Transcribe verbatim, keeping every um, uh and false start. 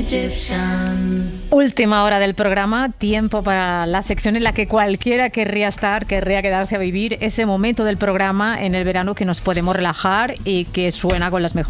Última hora del programa, tiempo para la sección en la que cualquiera querría estar, querría quedarse a vivir ese momento del programa en el verano que nos podemos relajar y que suena con las mejores